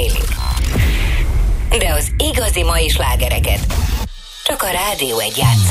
félig. De az igazi mai slágereket csak a Rádió 1 játsz.